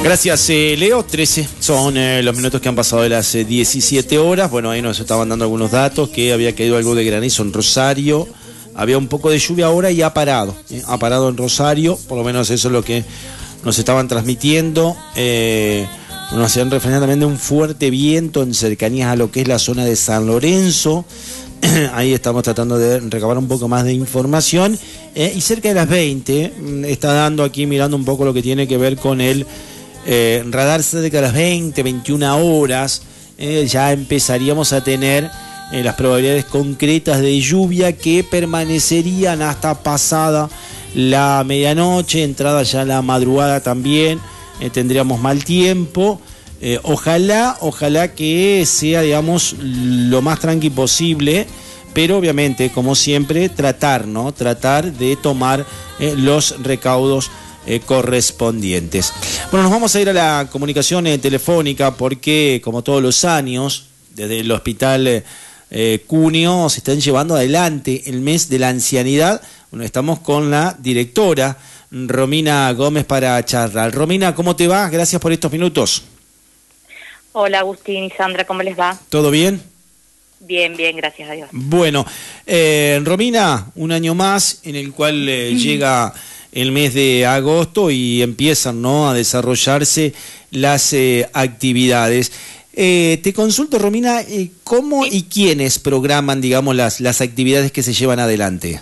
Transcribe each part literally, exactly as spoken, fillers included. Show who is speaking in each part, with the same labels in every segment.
Speaker 1: Gracias, eh, Leo. trece son eh, los minutos que han pasado de las eh, diecisiete horas. Bueno, ahí nos estaban dando algunos datos, que había caído algo de granizo en Rosario. Había un poco de lluvia ahora y ha parado. Eh, ha parado en Rosario, por lo menos eso es lo que nos estaban transmitiendo. Eh, nos hacían referencia también de un fuerte viento en cercanías a lo que es la zona de San Lorenzo. Ahí estamos tratando de recabar un poco más de información. Eh, y cerca de las veinte, está dando aquí, mirando un poco lo que tiene que ver con el eh, radar, cerca de las veinte, veintiuna horas, eh, ya empezaríamos a tener eh, las probabilidades concretas de lluvia que permanecerían hasta pasada la medianoche, entrada ya la madrugada también, eh, tendríamos mal tiempo. Eh, ojalá, ojalá que sea, digamos, lo más tranqui posible, pero obviamente, como siempre, tratar, ¿no? Tratar de tomar eh, los recaudos eh, correspondientes. Bueno, nos vamos a ir a la comunicación eh, telefónica porque, como todos los años, desde el Hospital eh, eh, Cuneo se están llevando adelante el mes de la ancianidad. Bueno, estamos con la directora Romina Gómez para charlar. Romina, ¿cómo te va? Gracias por estos minutos.
Speaker 2: Hola Agustín y Sandra, ¿cómo les va?
Speaker 1: ¿Todo bien?
Speaker 2: Bien, bien, gracias a Dios.
Speaker 1: Bueno, eh, Romina, un año más en el cual eh, llega el mes de agosto y empiezan, ¿no?, a desarrollarse las eh, actividades. Eh, te consulto, Romina, eh, ¿cómo y quiénes programan, digamos, las, las actividades que se llevan adelante?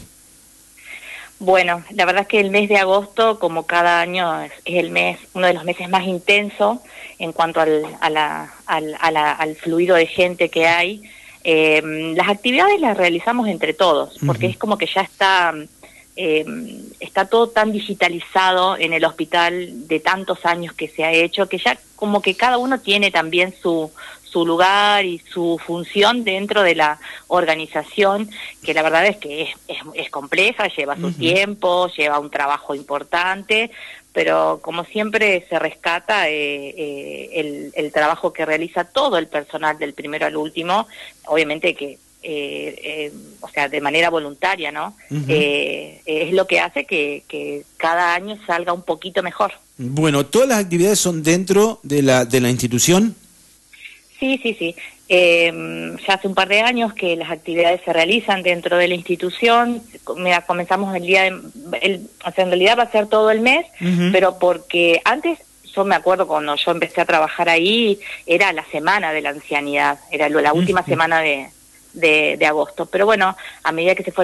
Speaker 2: Bueno, la verdad es que el mes de agosto, como cada año, es, es el mes, uno de los meses más intensos en cuanto al, a la, al, a la, al fluido de gente que hay. Eh, las actividades las realizamos entre todos, porque uh-huh. es como que ya está, eh, está todo tan digitalizado en el hospital de tantos años que se ha hecho, que ya como que cada uno tiene también su su lugar y su función dentro de la organización, que la verdad es que es, es, es compleja, lleva su uh-huh. tiempo, lleva un trabajo importante, pero como siempre se rescata eh, eh, el, el trabajo que realiza todo el personal del primero al último, obviamente que eh, eh, o sea, de manera voluntaria, ¿no? Uh-huh. Eh, es lo que hace que, que cada año salga un poquito mejor.
Speaker 1: Bueno, ¿todas las actividades son dentro de la, de la institución?
Speaker 2: Sí, sí, sí. Eh, ya hace un par de años que las actividades se realizan dentro de la institución. Mira, comenzamos el día, de, el, o sea, en realidad va a ser todo el mes, uh-huh. pero porque antes, yo me acuerdo cuando yo empecé a trabajar ahí, era la semana de la ancianidad, era la última uh-huh. semana de, de, de agosto. Pero bueno, a medida que se fue